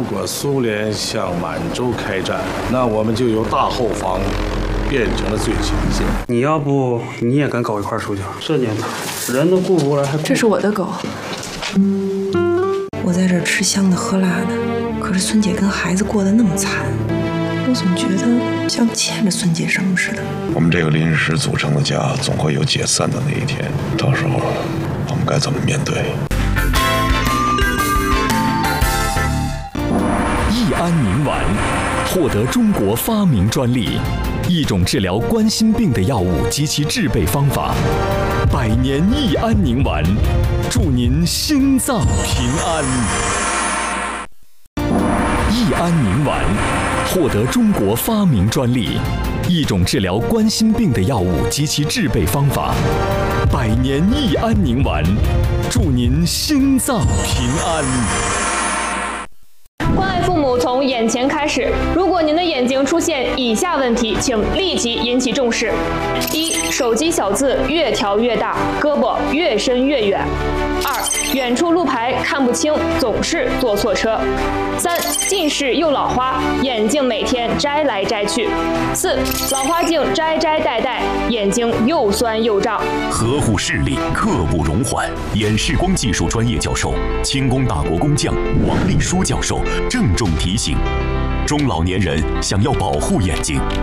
如果苏联向满洲开战，那我们就由大后方变成了最前线。 你要不你也跟狗一块出去？这年头人都顾不过来，还这是我的狗，我在这儿吃香的喝辣的，可是孙姐跟孩子过得那么惨，我总觉得像欠着孙姐什么似的。 我们这个临时组成的家，总会有解散的那一天，到时候我们该怎么面对？ 益安宁丸获得中国发明专利，一种治疗冠心病的药物及其制备方法。百年益安宁丸，祝您心脏平安。益安宁丸获得中国发明专利，一种治疗冠心病的药物及其制备方法。百年益安宁丸，祝您心脏平安。 关爱父母从眼前开始。如果您的眼睛出现以下问题，请立即引起重视：一、手机小字越调越大，胳膊越伸越远；二、远处路牌看不清，总是坐错车；三、近视又老花，眼镜每天摘来摘去；四、老花镜摘摘戴戴，眼睛又酸又胀。 呵护视力，刻不容缓。眼视光技术专业教授、轻工大国工匠王立书教授郑重提醒：中老年人想要保护眼睛，